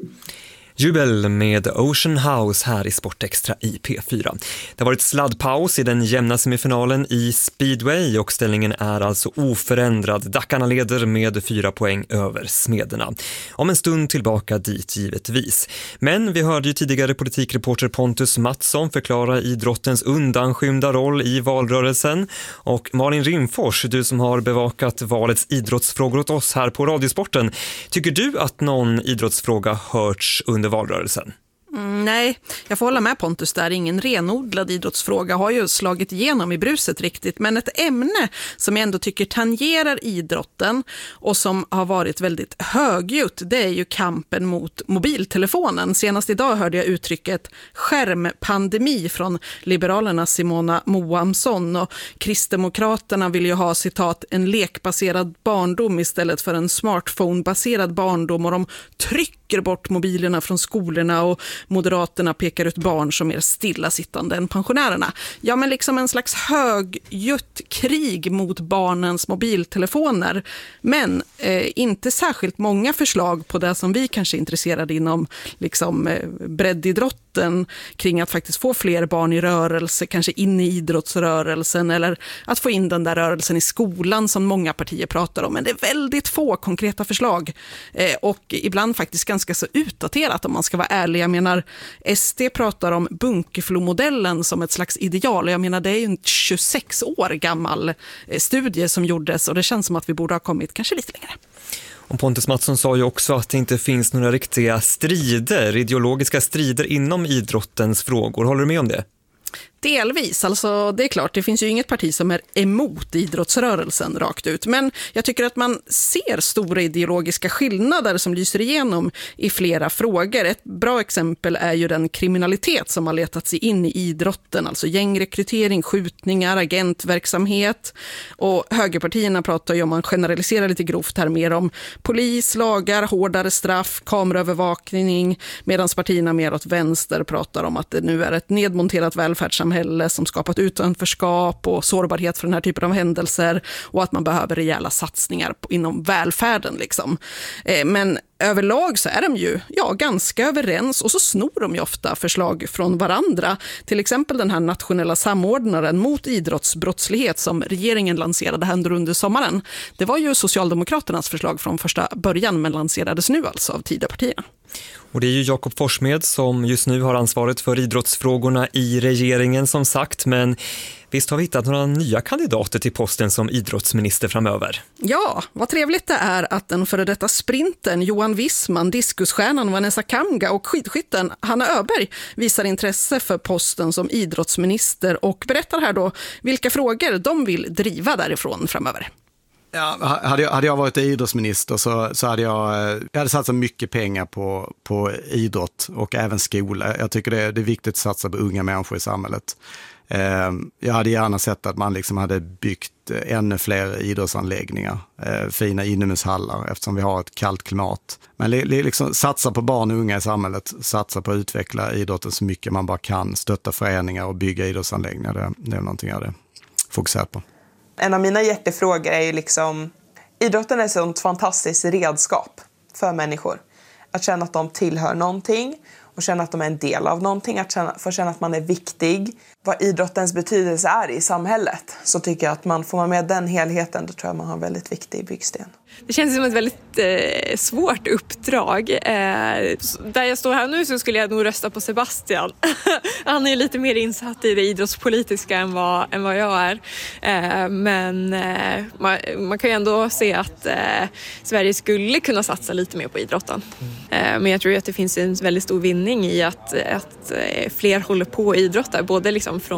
Jubel med Ocean House här i Sportextra i P4. Det har varit sladdpaus i den jämna semifinalen i Speedway och ställningen är alltså oförändrad. Dackarna leder med 4 poäng över Smederna. Om en stund tillbaka dit givetvis. Men vi hörde ju tidigare politikreporter Pontus Mattsson förklara idrottens undanskymda roll i valrörelsen. Och Malin Rimfors, du som har bevakat valets idrottsfrågor åt oss här på Radiosporten. Tycker du att någon idrottsfråga hörts under valrörelsen? Nej, jag får hålla med Pontus där. Ingen renodlad idrottsfråga har ju slagit igenom i bruset riktigt. Men ett ämne som jag ändå tycker tangerar idrotten och som har varit väldigt högljutt, det är ju kampen mot mobiltelefonen. Senast idag hörde jag uttrycket skärmpandemi från Liberalernas Simona Moamsson, och Kristdemokraterna vill ju ha citat en lekbaserad barndom istället för en smartphone-baserad barndom, och de trycker bort mobilerna från skolorna, och Moderaterna pekar ut barn som är stillasittande än pensionärerna. Ja, men liksom en slags högljutt krig mot barnens mobiltelefoner. Men inte särskilt många förslag på det som vi kanske är intresserade inom liksom breddidrotten, kring att faktiskt få fler barn i rörelse, kanske in i idrottsrörelsen, eller att få in den där rörelsen i skolan som många partier pratar om. Men det är väldigt få konkreta förslag och ibland faktiskt ganska så utdaterat om man ska vara ärlig. Jag menar, SD pratar om Bunkeflo-modellen som ett slags ideal. Jag menar, det är ju en 26 år gammal studie som gjordes, och det känns som att vi borde ha kommit kanske lite längre. Och Pontus Mattsson sa ju också att det inte finns några riktiga strider, ideologiska strider inom idrottens frågor. Håller du med om det? Delvis, alltså det är klart, det finns ju inget parti som är emot idrottsrörelsen rakt ut, men jag tycker att man ser stora ideologiska skillnader som lyser igenom i flera frågor. Ett bra exempel är ju den kriminalitet som har letat sig in i idrotten, alltså gängrekrytering, skjutningar, agentverksamhet, och högerpartierna pratar ju, om man generaliserar lite grovt här, mer om polis, lagar, hårdare straff, kameraövervakning, medan partierna mer åt vänster pratar om att det nu är ett nedmonterat välfärdssamhälle som skapat utanförskap och sårbarhet för den här typen av händelser, och att man behöver rejäla satsningar inom välfärden liksom. Men överlag så är de ju ganska överens, och så snor de ju ofta förslag från varandra. Till exempel den här nationella samordnaren mot idrottsbrottslighet som regeringen lanserade här under sommaren. Det var ju Socialdemokraternas förslag från första början, men lanserades nu alltså av Tidöpartierna. Och det är ju Jakob Forssmed som just nu har ansvaret för idrottsfrågorna i regeringen som sagt, men visst har vi hittat några nya kandidater till posten som idrottsminister framöver? Ja, vad trevligt det är att den före detta sprinten Johan Wissman, diskusstjärnan Vanessa Kamga och skidskytten Hanna Öberg visar intresse för posten som idrottsminister, och berättar här då vilka frågor de vill driva därifrån framöver. Ja, hade jag varit idrottsminister så hade jag hade satsat mycket pengar på idrott och även skola. Jag tycker det är viktigt att satsa på unga människor i samhället. Jag hade gärna sett att man liksom hade byggt ännu fler idrottsanläggningar, fina inomhushallar, eftersom vi har ett kallt klimat. Men liksom satsa på barn och unga i samhället, satsa på att utveckla idrotten så mycket man bara kan, stötta föreningar och bygga idrottsanläggningar. Det är någonting jag hade fokuserat på. En av mina hjärtefrågor är ju liksom, idrotten är ett sånt fantastiskt redskap för människor. Att känna att de tillhör någonting och känna att de är en del av någonting, att få känna att man är viktig. Vad idrottens betydelse är i samhället, så tycker jag att man får med den helheten, då tror jag man har en väldigt viktig byggsten. Det känns som ett väldigt svårt uppdrag. Där jag står här nu så skulle jag nog rösta på Sebastian. Han är lite mer insatt i det idrottspolitiska än vad jag är. Men man kan ju ändå se att Sverige skulle kunna satsa lite mer på idrotten. Men jag tror att det finns en väldigt stor vinning i att fler håller på och idrottar. Både liksom från